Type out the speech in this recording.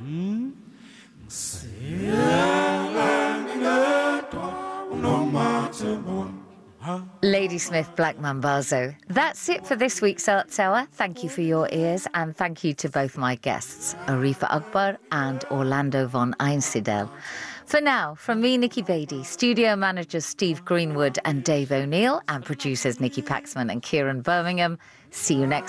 Ladysmith Black Mambazo. That's it for this week's Arts Hour. Thank you for your ears, and thank you to both my guests, Arifa Akbar and Orlando von Einsiedel. For now, from me, Nikki Beattie, studio managers Steve Greenwood and Dave O'Neill, and producers Nikki Paxman and Kieran Birmingham, see you next